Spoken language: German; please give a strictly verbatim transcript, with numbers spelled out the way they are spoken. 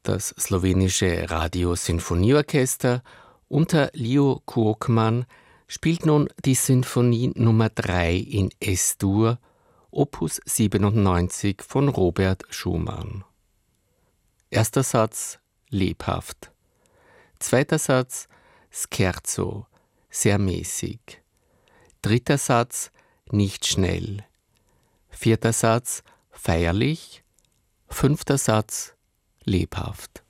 Das slowenische Radio-Sinfonieorchester unter Leo Kuokman spielt nun die Sinfonie Nummer drei in Es-Dur, Opus siebenundneunzig von Robert Schumann. Erster Satz lebhaft. Zweiter Satz Scherzo, sehr mäßig. Dritter Satz nicht schnell. Vierter Satz feierlich. Fünfter Satz lebhaft.